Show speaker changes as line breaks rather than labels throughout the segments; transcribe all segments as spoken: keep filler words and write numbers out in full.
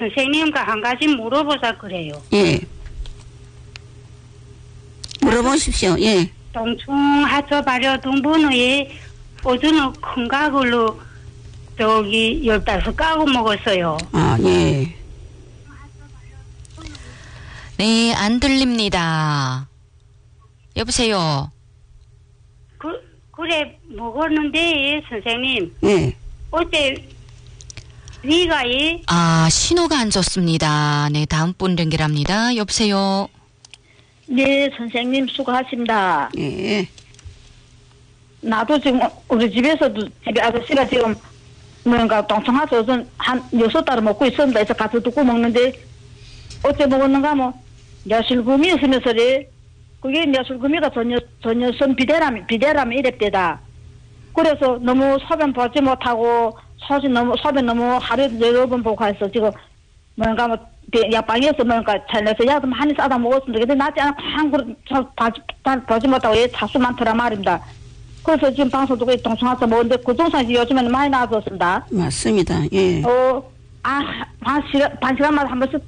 선생님과 한 가지 물어보자 그래요.
예. 물어보십시오. 예.
동충 하초 발효 동분의 어제는 큰 가글로 저기 열다섯 가구 먹었어요.
아, 예.
네, 안 들립니다. 여보세요.
그, 그래 먹었는데 선생님.
예.
어제 위가 이
아, 신호가 안 좋습니다. 네, 다음 분 연결합니다. 여보세요.
네, 선생님 수고하십니다.
예.
나도 지금 우리 집에서도 집에 아저씨가 지금 뭔가 동청하서 한 여섯 달을 먹고 있었는데 그래서 가서 듣고 먹는데 어째 먹었는가 뭐 야술금이 있으면서래 그게 야술금이가 전혀 전혀 선 비대람 비대람 이랬대다. 그래서 너무 소변 보지 못하고 소변 너무 소변 너무 하루 여러 번 보고 해서 지금 뭔가 뭐 약방에서 뭔가 잘내서 약도 많이 싸다 먹었습니다. 근데 낫지 않아 한그릇 보지 못하고 얘 자수 많더라 말입니다. 그래서 지금 방송 듣고 동청하서 먹는데 그 동상이 요즘에는 많이 나아졌습니다.
맞습니다. 예.
어, 아, 반 시간, 반 시간마다 한 번씩.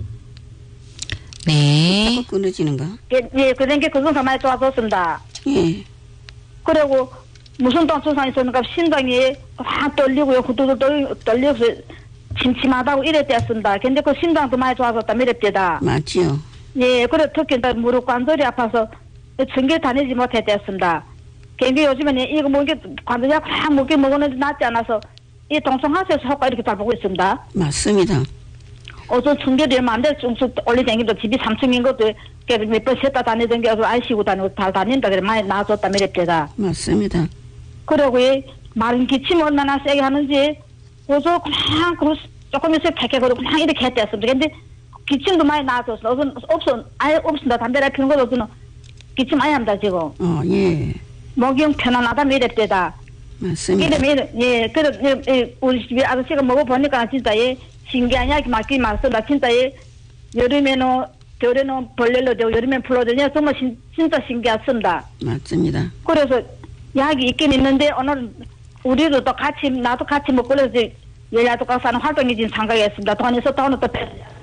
네.
자꾸 끊어지는가?
예, 예, 그런 게 그 동상 많이 좋아졌습니다.
예.
그리고 무슨 동청상이 있었는가 심장이 확 떨리고요. 후두두 떨리고 침침하다고 이랬댔습니다. 근데 그 심장도 많이 좋아졌다, 이랬대다.
맞지요.
예, 그래 특히 무릎 관절이 아파서 전기 다니지 못했댔습니다. 근데 요즘에는 이거 먹기 관절약 확 먹기 먹었는데 낫지 않아서 이 동성하수에서 효과 이렇게 잘 보고 있습니다.
맞습니다.
어서 청결이 얼마 안 돼서 쭉 올리댕기도 집이 삼 층인 것도 몇 번 쉬었다 다니던 게 아주 안 쉬고 다니고 잘 다닌다 그래 많이 나아졌다 이랬대다.
맞습니다.
그리고 이 마른 기침 얼마나 세게 하는지 어서 그냥 그 조금 있어 패캐거리고 그냥 이렇게 했댔습니다. 근데 기침도 많이 나아졌어. 어서 없어 아예 없습니다. 담배를 피는 것도 없으면 기침 아예 합니다 지금.
어, 예.
목이 편안하다 이랬대다.
맞습니다.
이래 예, 그래 예, 우리 집에 아저씨가 먹어보니까 진짜 예 신기하냐 맞긴 맞습니다. 진짜 예 여름에는 겨울에는 벌레로 되고 여름에는 풀로 되냐 정말 신, 진짜 신기했습니다.
맞습니다.
그래서 약이 있긴 있는데 오늘 우리도 또 같이 나도 같이 먹고 그래서 열야도 각사는 활동이 지금 참가했습니다. 돈에서 돈을 또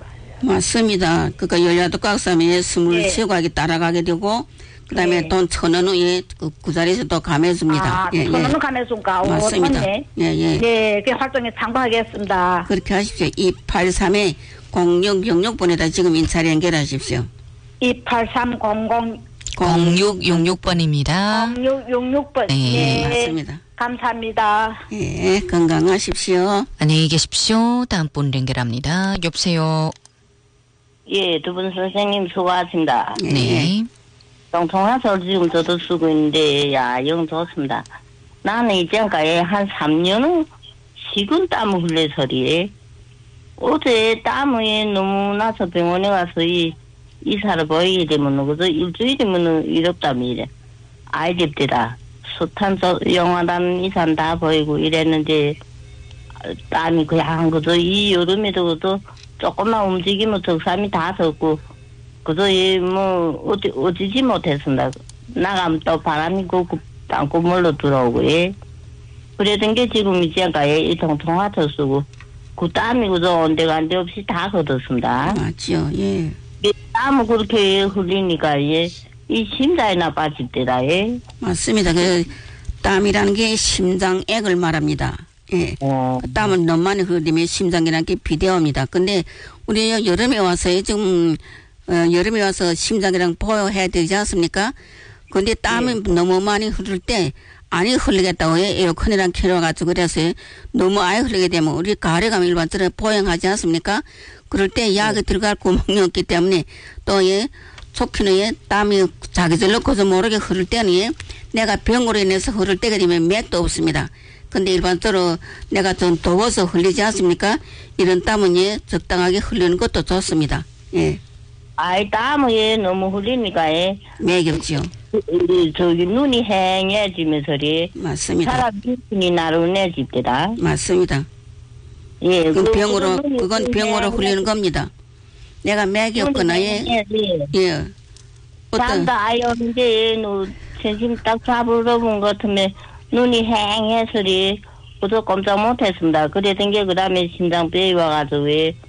맞습니다. 그러니까 열야도 각삼에 스물
예.
세과기 따라가게 되고 그다음에
예.
돈 천 원 후에 그, 그 자리에서 또 감해줍니다.
아,
예,
천 원은
예.
감해준가?
맞습니다.
예,
예, 예.
예, 그 활동에 참가하겠습니다.
그렇게 하십시오. 이팔삼에 공육육육 번에다 지금 인사를 연결하십시오.
이팔삼 공공
공육육육 번입니다.
공육육육 번.
네.
예.
맞습니다.
감사합니다.
예, 건강하십시오.
안녕히 계십시오. 다음 분 연결합니다. 여보세요.
예, 두 분 선생님 수고하십니다.
예.
네.
동통화서 지금 저도 쓰고 있는데, 야, 영 좋습니다. 나는 이전까지 한 삼 년은 식은 땀을 흘려서리. 어제 땀이 너무 나서 병원에 가서 이, 이사를 보이게 되면, 그저 일주일이면 이렇다며 이래. 아이들 때다. 숱한 영화단 이산 다 보이고 이랬는데, 땀이 그냥 그저 이 여름에도 그저 조금만 움직이면 적삼이 다 섰고, 그저 뭐 어찌 어찌지 못했습니다. 나가면 또 바람이 그 땅구물로 들어오고 예. 그러던 게 지금 이제까지 이 통통화터 쓰고 그 땀이 그저 온데간데 없이 다 걷었습니다.
맞지요. 예.
땀을 그렇게 흘리니까 예. 이 심장이 나빠질 때다 예.
맞습니다. 그 땀이라는 게 심장액을 말합니다. 예.
어.
그 땀을 너무 많이 흘리면 심장이라는 게 비대어입니다. 근데 우리 여름에 와서 지금 어, 여름에 와서 심장이랑 보호해야 되지 않습니까? 근데 땀이 예. 너무 많이 흐를 때 안이 흘리겠다고 에어컨이랑 켜놔가지고 그래서 너무 아예 흘리게 되면 우리 가을에 가면 일반적으로 보행하지 않습니까? 그럴 때 약이 예. 들어갈 구멍이 없기 때문에 또 예, 좋기는 예, 땀이 자기절로 커서 모르게 흐를 때는 예, 내가 병으로 인해서 흐를 때가 되면 맥도 없습니다. 근데 일반적으로 내가 좀 더워서 흘리지 않습니까? 이런 땀은 예, 적당하게 흘리는 것도 좋습니다. 예.
아이 땀이 너무 흘리니까 예.
맥이 없지요.
저기 눈이 행해지면서리.
맞습니다.
사람 눈이 나른해집니다.
맞습니다.
예,
그건
그,
병으로
그건
그건 병으로 흘리는 겁니다. 내가 맥이 없거나 예, 예. 어떤
잠도 아예 없는데 너 전심 딱 잡으러 본 것 같으면 눈이 행해서리 그저 꼼짝 못했습니다. 그랬던 게 그다음에 심장병이 와가지고 왜